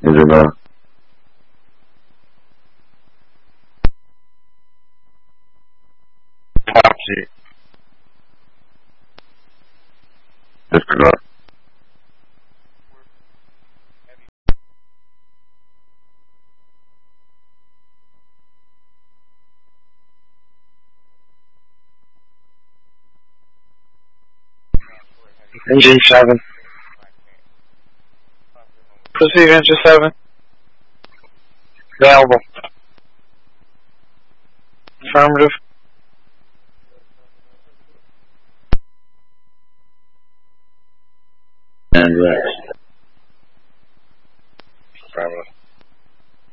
Is it Topsy. disregard? Engine 7. Proceed, engine 7. Available. Affirmative. And